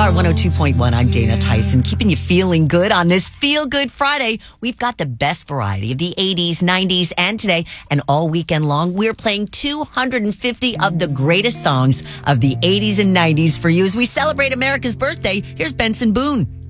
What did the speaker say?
Star 102.1. I'm Dana Tyson, keeping you feeling good on this Feel Good Friday. We've got the best variety of the 80s, 90s, and today. And all weekend long, we're playing 250 of the greatest songs of the 80s and 90s for you as we celebrate America's birthday. Here's Benson Boone.